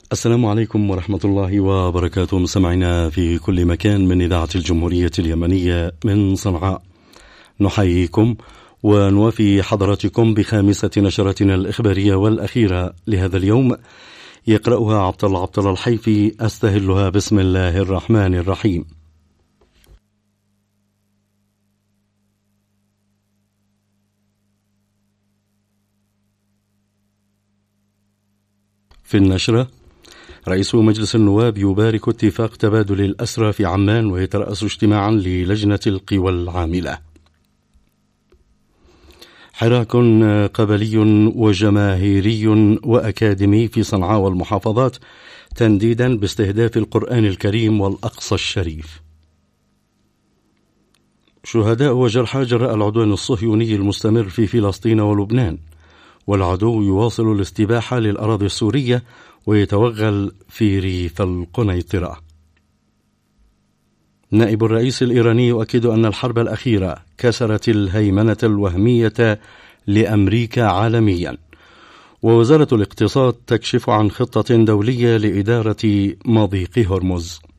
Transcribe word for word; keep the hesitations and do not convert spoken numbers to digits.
السلام عليكم ورحمة الله وبركاته، مستمعينا في كل مكان من إذاعة الجمهورية اليمنية من صنعاء، نحييكم ونوافي حضراتكم بخامسة نشرتنا الإخبارية والأخيرة لهذا اليوم، يقرأها عبد الله عبد الله الحيفي، أستهلها بسم الله الرحمن الرحيم. في النشرة: رئيس مجلس النواب يبارك اتفاق تبادل الأسرى في عمان ويترأس اجتماعا للجنة القوى العاملة. حراك قبلي وجماهيري وأكاديمي في صنعاء والمحافظات تنديدا باستهداف القرآن الكريم والأقصى الشريف. شهداء وجرحى جراء العدوان الصهيوني المستمر في فلسطين ولبنان، والعدو يواصل الاستباحة للأراضي السورية ويتوغل في ريف القنيطرة. نائب الرئيس الإيراني يؤكد أن الحرب الأخيرة كسرت الهيمنة الوهمية لأمريكا عالميا. ووزارة الاقتصاد تكشف عن خطة دولية لإدارة مضيق هرمز.